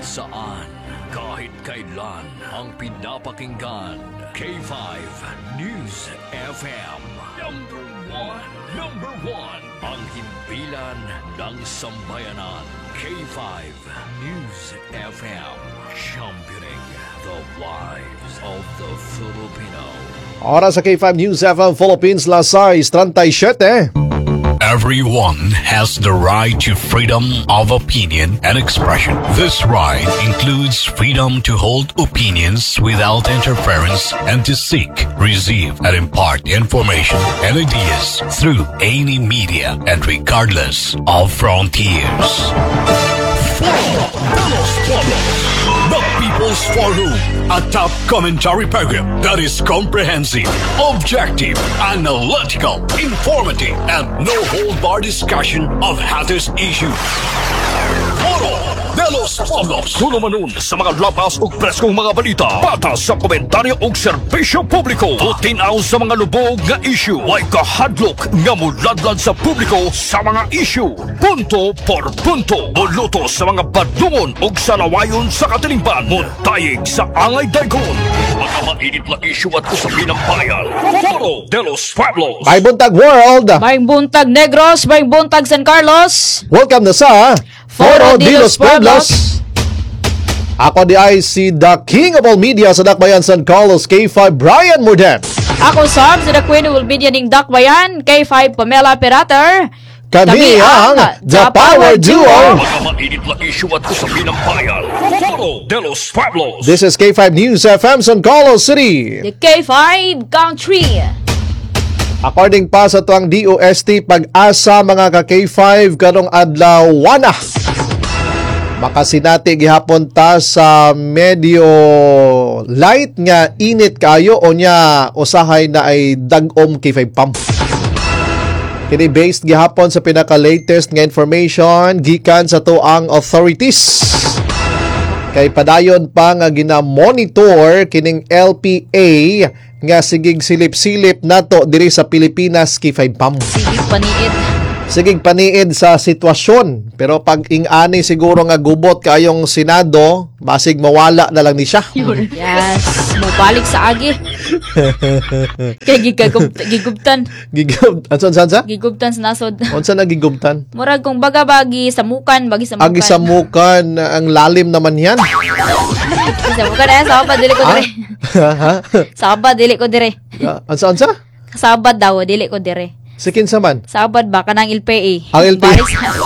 saan, kahit kailan, ang pinapakinggan. K5 News FM. Number one, ang himpilan ng sambayanan. K5 News FM. Championing the lives of the Filipino. Oras sa K5 News FM Philippines, las 6:37. Everyone has the right to freedom of opinion and expression. This right includes freedom to hold opinions without interference and to seek, receive, and impart information and ideas through any media and regardless of frontiers. The People's Forum, a top commentary program that is comprehensive, objective, analytical, informative, and no-hold-bar discussion of hottest issues. Foro de los Pueblos. Tulumanon sa mga lapas ug preskong mga balita. Patas sa komentaryo ug serbisyo publiko. Tutinaw sa mga lubog nga issue. Way kahadlok nga muladlad sa publiko sa mga issue. Punto por punto. Buluto sa mga badungon ug salawayon sa katilingban. Muntayig sa angay daygon. Mga mainit na issue at usapin ng bayan. Foro de los Pueblos. May buntag world. May buntag Negros, may buntag San Carlos. Welcome na sa Foro de los Pueblos. Ako di ay si the King of all media sa Dakbayan San Carlos, K5 Brian Morden. Ako Sam, si the Queen of Media ning Dakbayan, K5 Pamela Perater. Kami ang The Power Duo. Mga mainit na issue at usapin ng bayan. Foro de los Pueblos. This is K5 News FM San Carlos City. The K5 Country. According pa sa tuang DOST, pag-asa mga ka-K5 karong adlaw wana. Makasinati gihapon ta sa medyo light nga init kayo o nya usahay na ay dagom K5 pump. Kini based gihapon sa pinaka-latest nga information gikan sa tuang authorities. Kay padayon pa nga gina-monitor kining LPA nga sigig silip-silip nato diri sa Pilipinas K5 pump. Sigig paniid sa sitwasyon. Pero pag ing-ani siguro nga gubot kayong Senado, basig mawala na lang ni siya. Yes, mabalik sa agi. Kaya gigubtan. Ansan? Gigubtan sa nasod. Unsa na gigubtan? Murag kung baga bagi samukan, bagi samukan. Agi samukan, ang lalim naman yan. Samukan sabad dili ko dire. Ha? Sabad dili ko dire. Ansa? Sabad daw dili ko dire. Sikin sa man? Sabad ba kanang LPA? Ang LPA.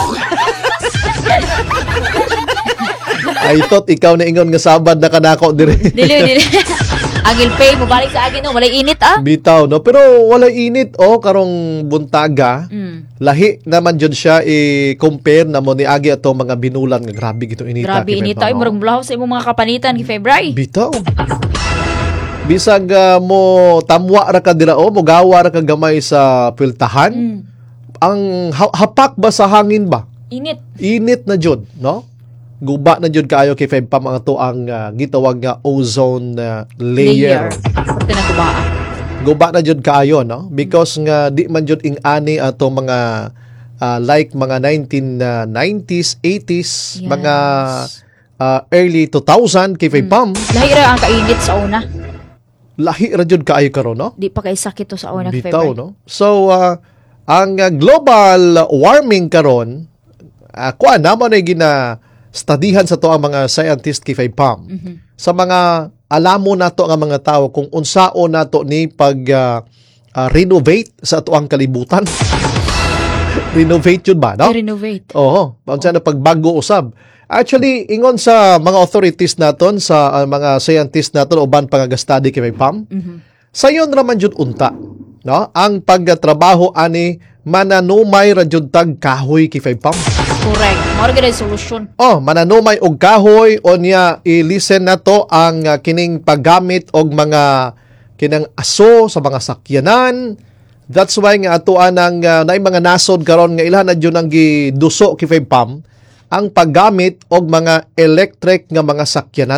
Ay tot ikaw na ingon nga sabad na kanako dire. Dili. Ang LPA mo balik sa akin no, walay init Bitaw no, pero walay init karong buntaga. Lahi naman jud siya i-compare na mo ni agi ato mga binulan nga grabe gito inita. Grabe inita ay murag mulaw sa imong mga kapanitan kay February. Bitaw. Bisag mo tamwa ra ka dira mo gawa ra ka gamay sa piltahan. Ang hapak ba sa hangin ba? Init na jud, no? Guba na jud kaayo kay Feb pa mga to ang gitawag nga ozone layer. Guba na jud kaayo, no? Because nga di man jud ing-ani ato mga like mga 1990s, 80s, yes. Mga early 2000 kay Feb pam. Lahi ra ang kainit sa una. Lahi ra jud kaayo karon, no? Di pa kay sakit to sa una kay February. No? So ang global warming karon kuan naman ay gina-studyhan sa to ang mga scientist kay PAM. Sa mga alamo nato nga mga tao kung unsao nato ni pag renovate sa ato ang kalibutan. Renovate yun ba, no? Renovate. Oo. Unsa na pagbago usab. Actually, ingon sa mga authorities naton, sa mga scientists naton, uban pangagastady kay PAM, sayon raman jud unta. No? Ang pagtrabaho ani mananumay ra jud tag kahoy kay PAM. Correct. Mao gyud solution. Mananumay og kahoy o niya i-listen nato ang kining paggamit og mga kinang aso sa mga sakyanan. That's why nga atuan ang naay mga nasod karon nga ilhan na jud ang giduso kay PAM ang paggamit og mga electric nga mga sakyanan.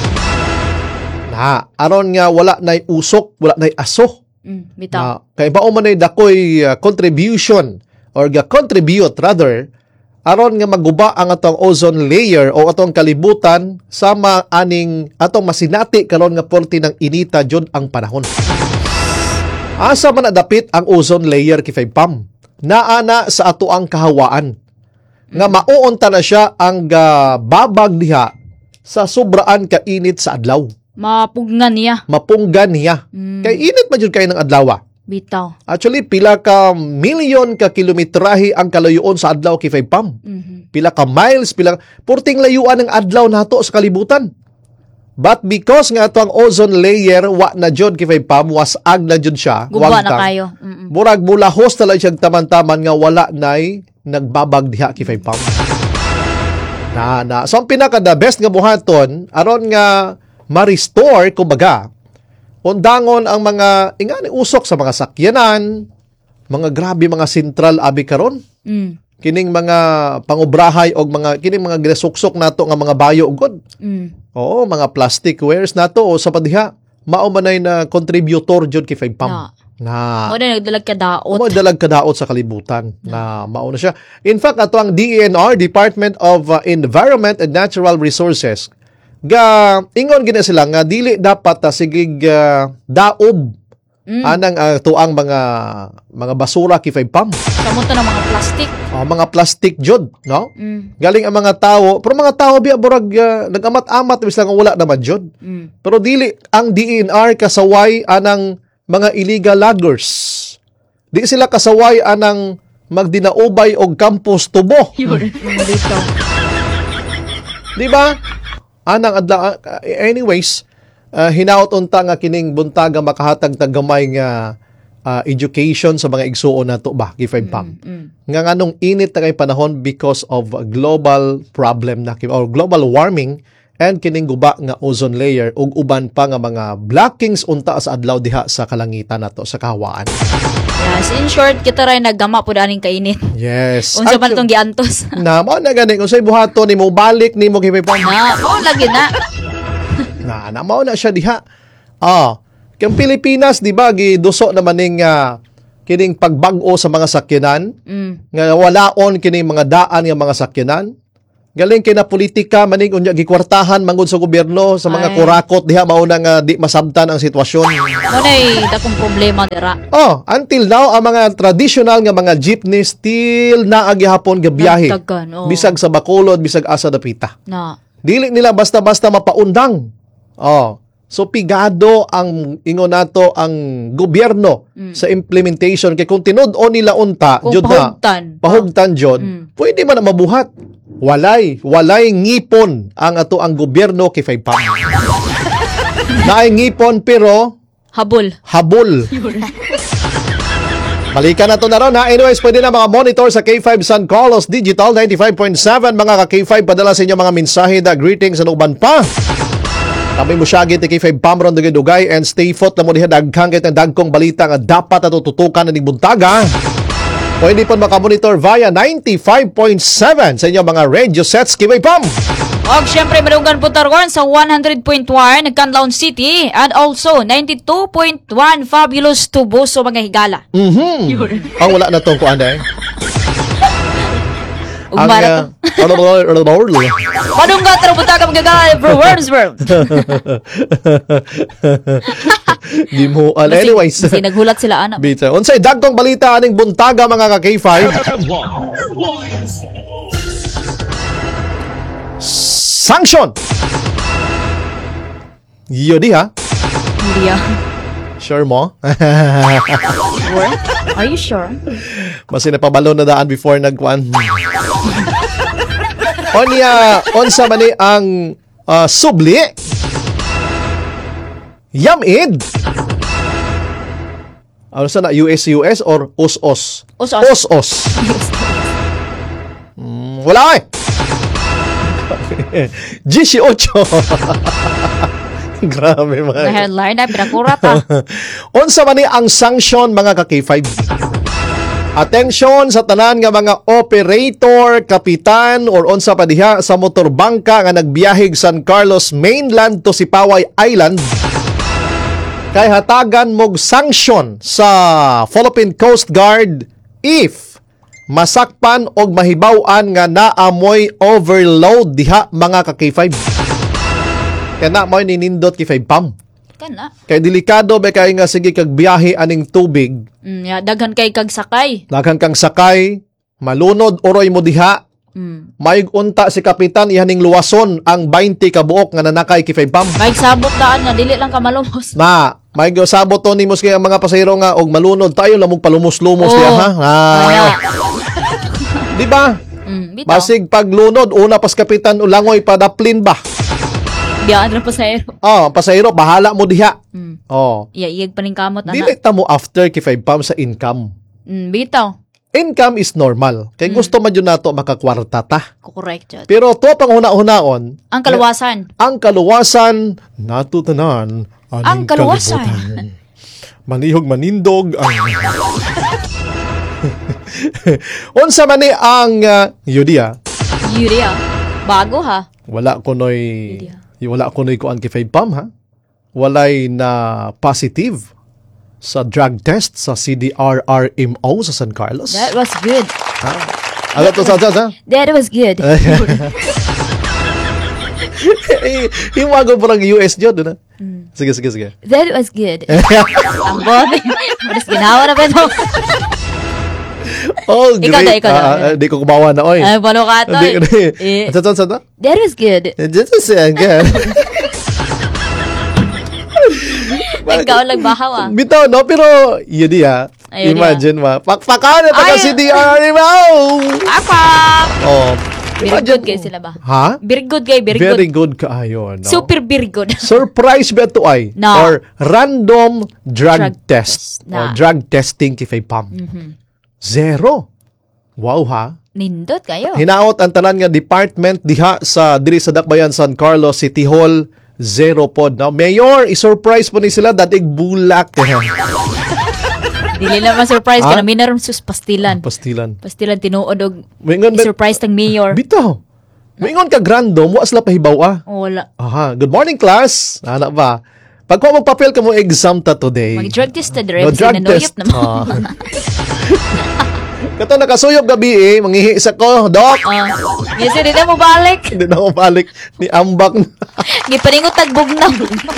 Aron nga wala nay usok, wala nay aso. Bitaw. Kay bao man nay dakoy contribution or ga contribute rather aron nga maguba ang atong ozone layer o atong kalibutan sama aning atong masinati karon nga porti ng inita jud ang panahon. Asa man nadapit ang ozone layer kay Pam? Naana sa ato ang kahawaan. Nga mauunta na siya ang babag diha sa sobraan ka init sa adlaw. Mapugnan niya. Mapunggan niya. Kay init man jud kay ng adlaw. Bitaw. Actually, pila ka milyon ka kilometrahe ang kalayoon sa adlaw kay Pam. Pila ka miles, purting layuan ng adlaw nato sa kalibutan. But because nga ito ang ozone layer, wa na jud kay Pam, wasag na jud siya. Guba na kayo. Murag mulahos na lang siyang taman-taman nga wala na'y nagbabag diha kay Pam. So, ang pinaka-the best nga buhaton, aron nga ma-restore, kumbaga, undangon ang mga ingani usok sa mga sakyanan, mga grabe mga sentral abi karon. Kining mga pangubrahay og kining mga ginasuksok nato nga mga bayo ugod. Oo, mga plastic wares nato o sa padiha mao man ay na contributor jud kay Pam. Na mo na nagdalag kadaot. Mo dalag kadaot sa kalibutan na mao na siya. In fact, ato ang DENR, Department of Environment and Natural Resources, ingon gina sila nga dili dapat sigig daob anang tuang mga basura kay Pam. Kamunta ng mga plastic. Mga plastic jud, no? Galing ang mga tao, pero mga tao biya burag nagamat-amat bis lang wala naman jud. Pero dili ang DENR kasaway anang mga illegal loggers. Di sila kasaway anang magdinaubay og campus tubo. Di ba? Anang adla anyways, hinaot unta nga kining buntaga makahatag tagamay nga education sa mga igsuon nato ba kay Pam. Nga nganong init na kay panahon because of global problem na or global warming and kining guba nga ozone layer ug uban pa nga mga blockings unta sa adlaw diha sa kalangitan nato sa kahawaan. Yes, in short, kita ray naggama pud aning kainit. Yes. Unsa man tong giantos? Na mo na gani unsay buhaton nimo balik nimo kay Pam. Mao lagi na. Mao na siya diha. Kang Pilipinas di ba giduso naman ning kining pagbag-o sa mga sakyanan nga walaon kining mga daan nga mga sakyanan. Galing kay na politika maning unya gikwartahan mangod sa gobyerno sa mga kurakot diha mao na nga di masabtan ang sitwasyon. Mo nay dakong problema dira. Until now ang mga traditional nga mga jeepney still naagi hapon nga biyahe. Bisag sa Bacolod, bisag asa dapita. Dili nila basta-basta mapaundang. So pigado ang ingon nato ang gobyerno sa implementation kay kung tinud-on nila unta jud na pahugtan jud, pwede man na mabuhat. Walay ngipon ang ato ang gobyerno kay Pam. Naay ngipon pero habol. Balikan na to na ron ha. Anyways, pwede na mga monitor sa K5 San Carlos Digital 95.7 mga ka-K5 padala sa inyo mga mensahe da greetings sa uban pa. Kami mo siya giti K5 Pamron dugay and stay foot na mo diha daghang kay dagkong balita nga dapat natututukan ning buntaga. Pwede po makamonitor via 95.7 sa inyong mga radio sets K5 Pam. Og syempre madunggan po taron sa 100.1 Canlaon City and also 92.1 Fabulous Tubuso mga higala. Ang wala na tong kuan eh. Umara to. Madunggan taro punta ka magagala for Wormsworth. Di mo anyways. Kasi naghulat sila anak. Bita. Unsay dagkong balita aning buntaga mga ka-K5. Sanction. Yodi ha? Hindi Sure mo? Are you sure? Mas napabalo na daan before nagkuan. Onsa man ni ang subli? Yamid. Ano sa na US or us-os? Us-os. Wala eh. 18. Grabe man. Na headline na pinakurat ha. Unsa man ni ang sanction mga ka-K5? Atensyon sa tanan nga mga operator, kapitan or unsa pa diha sa motorbangka nga nagbiyahig San Carlos mainland to Sipaway Island. Kay hatagan mog sanction sa Philippine Coast Guard if masakpan og mahibaw-an nga naamoy overload diha mga ka K5. Kaya na mo ninindot K5 pam. Kana. Kay delikado ba kay nga sige kag biyahe aning tubig. Daghan kay kag sakay. Daghan kang sakay, malunod oroy mo diha. Mayug unta si kapitan ihaning luwason ang 20 ka buok nga nanakay K5 pam. May sabot daan nga dili lang ka malumos. Na, may sabot to ni Muski ang mga pasahero nga og malunod tayo lamog palumos-lumos diha ha. Di ba? Bitaw. Basig paglunod una pas kapitan ulangoy padaplin ba? Biyaan ra pasahero. Pasahero bahala mo diha. Iyag paning kamot ana. Dili ta mo after K5 pam sa income. Bitaw. Income is normal. Kay gusto man yun nato makakwarta ta. Correct jud. Pero to pang huna-hunaon, Ang kaluwasan. ang kaluwasan natutanan Ang kaluwasan. kalibutan. Manihog manindog ang unsa man ni ang Yudia? Yuria. Bago ha. Wala ko noy kuan K5 pam ha. Walay na positive sa drug test sa CDRRMO sa San Carlos. That was good. Ano to sa? That was good. Hiwago parang US jud na. Sige. That was good. Ang bobe. Mas ginawa na ba ito? Oh, great. Ikaw na. Di ko kumawa na, oy. Ay, balo ka to. Sa? That was good. Just a second. Ikaw lang bahaw ah. Bitaw, no? Pero, yun diya. Ayun Imagine mo. Pakpakan na taga Ay. CDR mo. Apa! Oh. Very good kayo sila ba? Ha? Very good kayo, very Very good. good kaayo, no? Super very good. Surprise ba ito ay? No. Or random drug Drug test. test. Or Na. drug testing kifay pam. Zero. Wow ha? Nindot kayo. Hinaot ang tanan nga department diha sa diri sa Dakbayan San Carlos City Hall. Zero pod. Now, Mayor, i-surprise po ni sila dating bulak. Dili lang ma-surprise Ha? ka na. Minaroon sus pastilan. Pastilan. Pastilan tinuod og Mingon, i-surprise tang mayor. bitaw. Mingon ka random, wa sila pahibaw ah. Wala. Aha, good morning class. Ana ba? Pag ko magpapel ka mo exam ta today. Mag-drug test na No, direct. drug test. Kato nakasuyop gabi manghihi sa ko, Doc. Yes, hindi na mo balik. Hindi na ako balik ni ambak na. Gipaningot tagbog na.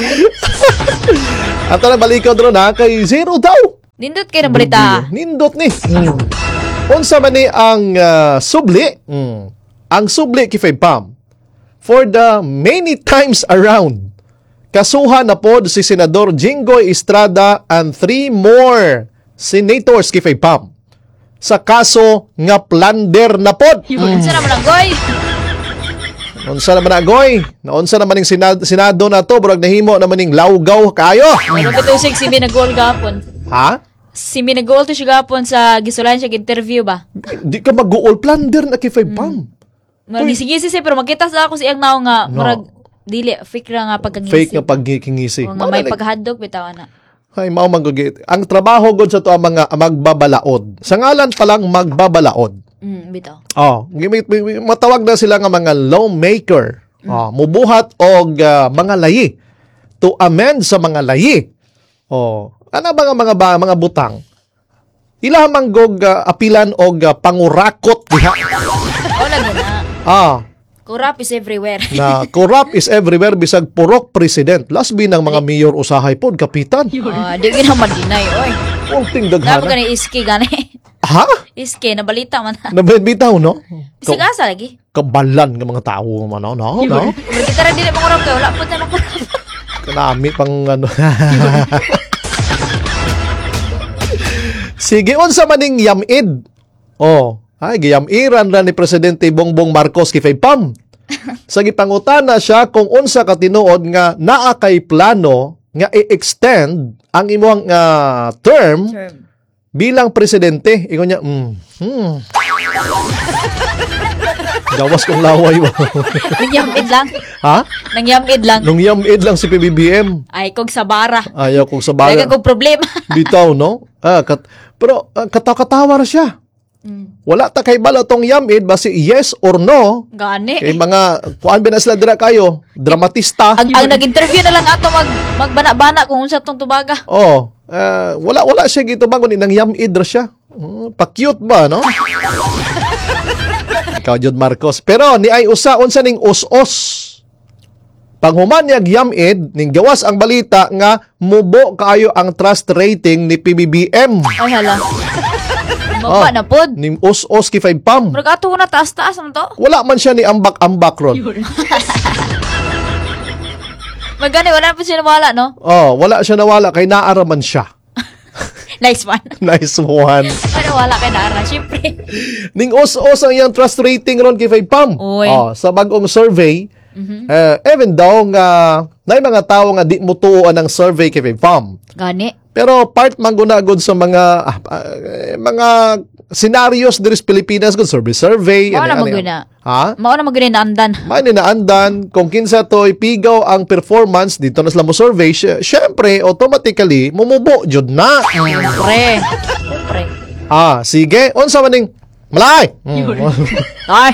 Ato na balikaw doon ha, kay zero daw. Nindot kayo ng balita. Nindot ni. Unsa man ni ang subli? Ang subli kifay pam. For the many times around, kasuhan na pod si Senador Jinggoy Estrada and 3 more senators kifay pam sa kaso nga plunder na pod. Unsa naman ang goy? Unsa naman agoy? Naunsa naman ning Senado na to, burag nahimo naman ning lawgaw kayo. Ano ba ito si Minagol gapon? Ha? Si Minagol to siya gapon sa gisulan siya interview ba? Di ka mag-goal plunder na kifay pam. Sige pero magkita sa ako si ang naong nga murag dili fake ra nga pagkangisi. Fake nga pagkingisi. O nga may paghadlok bitaw na. Ay, mao magugit. Ang trabaho gud sa to ang mga magbabalaod. Sa ngalan pa lang magbabalaod. Bitaw. Matawag na sila nga mga lawmaker. Mubuhat og mga layi to amend sa mga layi. Ano mga butang? Ila manggog apilan og pangurakot diha. Wala na. Corrupt is everywhere. Na corrupt is everywhere bisag purok president. Lasbi ng mga mayor usahay pod kapitan. Di gina madinay oy. Unting Dapat daghana. gani iski gani. Ha? Iski na balita man. Nabitaw no? Bisig asa lagi. Kabalan ng mga tao man no. Kita ra dili mangurap kay wala pud na makurap. Kanami pang ano. Sige, unsa maning yamid? Giyamiran ra ni Presidente Bongbong Marcos kifay pam. Sa gipangutana siya kung unsa ka tinuod nga naa kay plano nga i-extend ang imong term bilang presidente. Ingon niya, gawas kong laway mo. Nangyamid lang. Ha? Nangyamid lang. Nung yamid lang si PBBM. Ay kog sa bara. Ayaw kong sa Daga baga. kog problema. Bitaw, no? Pero katawa ra siya. Wala ta kay bala tong yamid basi yes or no. Gani. Kay mga kuan ba na sila dira kayo, dramatista. Ang nag-interview na lang ato magbana-bana kung unsa tong tubaga. Wala siya gito bago ni nang yamid ra siya. Pa-cute ba, no? Ikaw, Jud Marcos. Pero ni ay unsa ning us-us. Panghumanyag yamid, ning gawas ang balita nga mubo kaayo ang trust rating ni PBBM. Ay, hala. Mapa na pod. Ning us-us kay 5 pam. Murag ato ko na taas-taas ano to? Wala man siya ni ambak-ambak ron. Magani, wala pa siya nawala, no? Oh, wala siya nawala kay naaraman siya. Nice one. Nice one. Pero wala kay Nara, syempre. Ning us-us ang iyang trust rating ron kay 5 pam. Uy. Oh, sa bagong survey, even daw nga may mga tao nga di mo tuuan ang survey kay 5 pam. Gani. Pero part man gunagod sa mga scenarios diri sa Pilipinas gud survey. Mao na ano. maguna. Ha? Mao na maguna na andan. May ninaandan kung kinsa to'y pigaw ang performance dito na sila mo survey, syempre automatically mumubo jud na. Syempre. Sige, unsa man ning malay. Ay.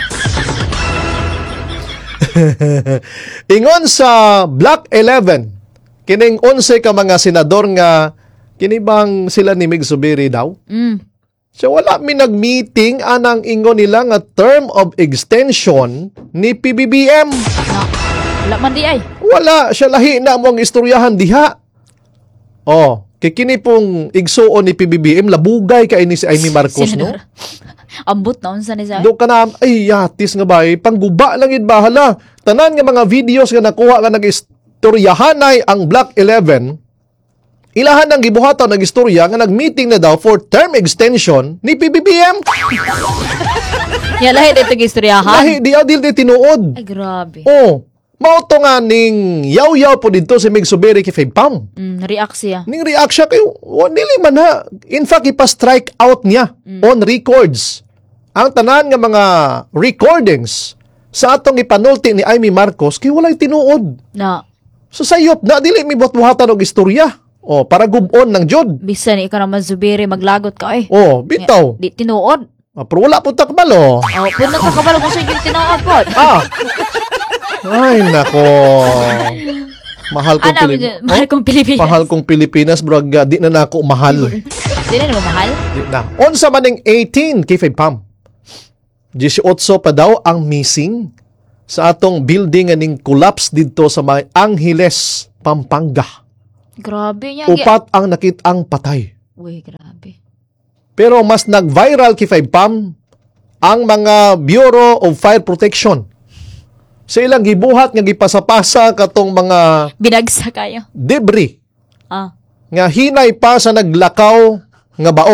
Ingon sa Block 11, kining 11 ka mga senador nga kini bang sila ni Mig Zubiri daw? So wala mi nag-meeting anang ingon nila nga term of extension ni PBBM. No. Wala man di ay. Wala siya lahi na mo ang istoryahan diha. Kini pong igsuon ni PBBM labugay kay ni si Amy Marcos no. Ambot na unsa ni sa. Do ka na ay yatis nga bay pangguba lang gid bahala. Tanan nga mga videos nga nakuha nga nag-istoryahanay ang Block 11. Ilahan ng gibuhatan ng istorya nga nag-meeting na daw for term extension ni PBBM. Ya lahi dito gistoryahan. Lahi di adil di tinuod. Ay grabe. Mao to nga ning yaw-yaw po dito si Mig Zubiri kay 5 pam. React siya. Ning react siya kay dili man na. In fact, ipa-strike out niya on records. Ang tanan nga mga recordings sa atong ipanulti ni Amy Marcos kay walay tinuod. Na. So sayop na dili mi buhat-buhatan og istorya. Para gubon ng jud. Bisan ikaw naman Zubiri maglagot ka eh. Bitaw. Di tinuod. Pero wala po takbalo. Puno ka kabalo kung sige tinuod po. Ay, nako. Mahal kong Pilipinas. Mahal kong Pilipinas. Mahal kong Pilipinas, bro. Di na nako mahal. Di na mahal? Di na. Unsa man ning 18 kay 5 pam. 18 pa daw ang missing sa atong building aning collapse dito sa may Angeles, Pampanga. Grabe niya. Upat ang nakitang patay. Uy, grabe. Pero mas nag-viral kay 5 pam ang mga Bureau of Fire Protection. Sa ilang gibuhat nga gipasapasa katong mga Binagsa kayo. debris nga hinay pa sa naglakaw nga bao.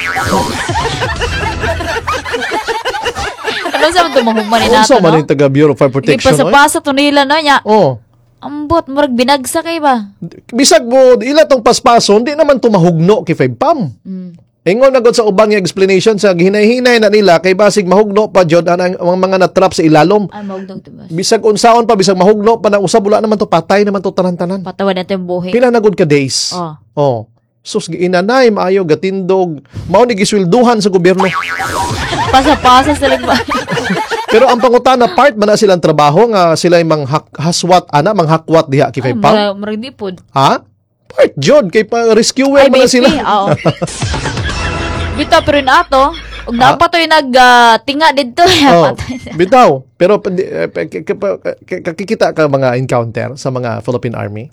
Ano sa mga mahuman ni nato, Unsa man no? yung taga Bureau of Fire Protection? Ipasapasa to nila na niya. Oh. Ambot, murag binagsa kay ba? Bisag mo, ila tong paspason, di naman tumahugno kay 5 pam. Ingon na gud sa ubang nga explanation sa gihinay-hinay na nila kay basig mahugno pa jud ang mga natrap sa ilalom. Ay, maugdong tibas. Bisag unsaon pa, bisag mahugno pa na usab wala naman to patay naman to tanan-tanan. Patawad natin yung buhi. Pila na gud ka days. Sus giinanay maayo gatindog. Mao ni giswelduhan sa gobyerno. Pasa-pasa sila ba? Pero ang pangutana part man na silang trabaho nga sila yung manghakwat diha kay 5 pam. Murag di pod. Ha? Part jud kay pa rescuer man na sila. Oo. Bitaw pero nato, ug dapat to nagtinga didto. Bitaw. Pero kakikita ka mga encounter sa mga Philippine Army.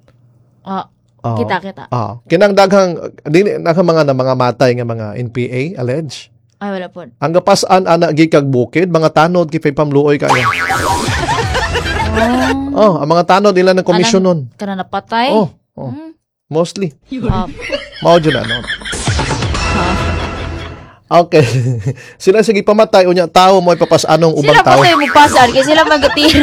Kita. Kinang daghang mga matay nga mga NPA allege. Ay wala po. Ang gapasan ana gikag bukid, mga tanod kay pamluoy kayo. Ang mga tanod nila ng komisyon nun. Kana napatay? Mostly. Mao jud ano. Okay. Sila sige pamatay unya tao mo ipapasanong ubang tao. Sila patay mo pasan kay sila magatira.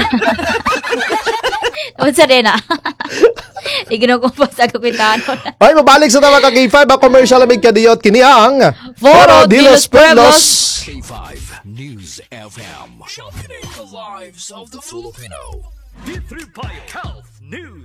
Unsa din na? Igno ko pa sa kapitano. Ay, mabalik sa tama ka K5, ang commercial amig kadiyot kini ang Foro de los Pueblos. K5 News FM, championing the lives of the Filipino. D3 Health News.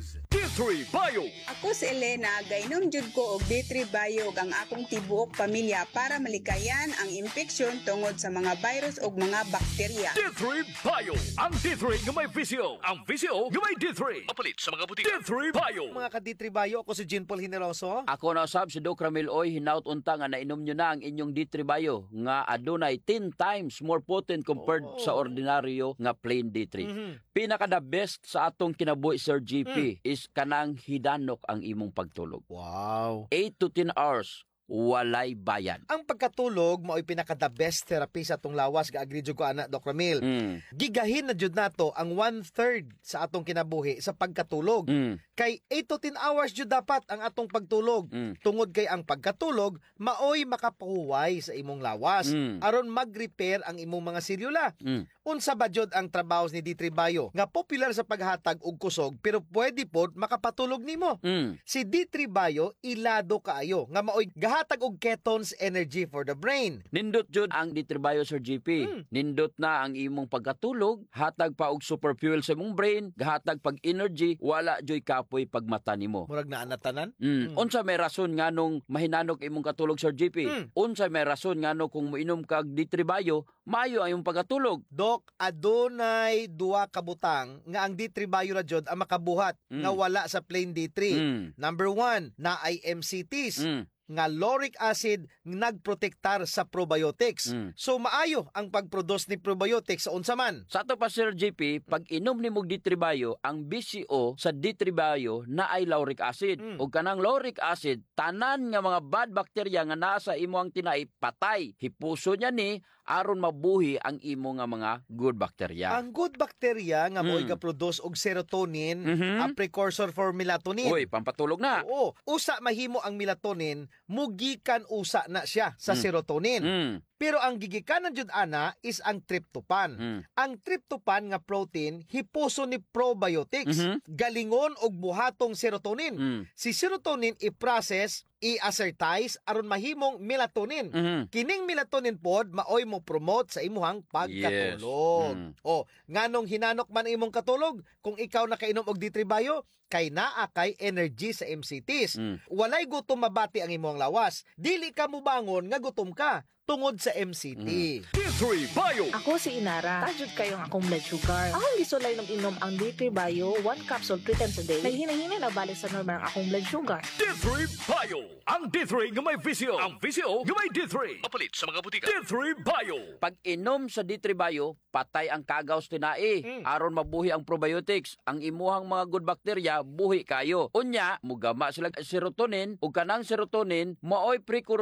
D3 Bio. Ako si Elena, gainom jud ko og D3 Biog ang akong tibuok pamilya para malikayan ang impeksyon tungod sa mga virus ug mga bakterya. D3 Bio. Ang D3 nga may visyo. Ang visyo nga may D3. Mapalit sa mga butika. D3 Bio. Mga ka-D3 ako si Jean Paul Hineroso. Ako na usab si Doc Ramil Oy, hinaut unta nga nainom nyo na ang inyong D3 Bio nga adunay 10 times more potent compared sa ordinaryo nga plain D3. Pinaka the best sa atong kinabuhi Sir GP is kanang hidanok ang imong pagtulog. Wow. 8 to 10 hours walay bayan. Ang pagkatulog mao'y pinaka the best therapy sa atong lawas, ga-agree jud ko ana Doc Ramil. Gigahin na jud nato ang 1/3 sa atong kinabuhi sa pagkatulog. Kay 8 to 10 hours jud dapat ang atong pagtulog. Tungod kay ang pagkatulog mao'y makapahuway sa imong lawas aron mag-repair ang imong mga selula. Unsa ba jud ang trabaho ni D3 Bio nga popular sa paghatag og kusog pero pwede pod makapatulog nimo. Si D3 Bio ilado kaayo nga mao'y gahatag og ketones energy for the brain. Nindot jud ang D3 Bio Sir GP. Nindot na ang imong pagkatulog, hatag pa og super fuel sa imong brain, gahatag pag energy, wala joy kapoy pagmata nimo. Murag naa na tanan. Unsa may rason nganong mahinanok imong katulog Sir GP? Unsa may rason ngano kung moinom kag D3 Bio, maayo ang imong pagkatulog? Dok, adunay duha ka butang nga ang D3 Bio ra jud ang makabuhat nga wala sa plain D3. Number 1, na ay MCTs. Nga lauric acid nagprotektar sa probiotics. So maayo ang pagproduce ni probiotics sa unsa man. Sa ato pa Sir JP, pag inom ni mog D3 Bio, ang BCO sa D3 Bio na ay lauric acid. Ug kanang lauric acid, tanan nga mga bad bacteria nga naa sa imo ang tinai patay. Hipuso niya ni aron mabuhi ang imo nga mga good bacteria. Ang good bacteria nga mo'y ga-produce og serotonin, a precursor for melatonin. Uy, pampatulog na. Oo, usa mahimo ang melatonin, mugikan usa na siya sa serotonin. Pero ang gigikanan jud ana is ang tryptophan. Ang tryptophan nga protein hipuso ni probiotics. Galingon og buhatong serotonin. Si serotonin i-process, i-assertize aron mahimong melatonin. Kining melatonin pod maoy mo promote sa imuhang pagkatulog. O, nganong hinanok man imong katulog kung ikaw nakainom og D3 Bio kay naa kay energy sa MCTs. Walay gutom mabati ang imong lawas. Dili ka mobangon nga gutom ka tungod sa MCT. D3 Bio. Ako si Inara. Tajud kayo ang akong blood sugar. Akong gisulay ng inom ang D3 Bio, 1 capsule 3 times a day. Naghina-hina na balik sa normal ang akong blood sugar. D3 Bio. Ang D3 nga may visyo. Ang visyo nga may D3. Mapalit sa mga butika. D3 Bio. Pag inom sa D3 Bio, patay ang kagaws tinai. Aron mabuhi ang probiotics. Ang imuhang mga good bacteria, buhi kayo. Unya, mugama sila serotonin, ug kanang serotonin, maoy precursor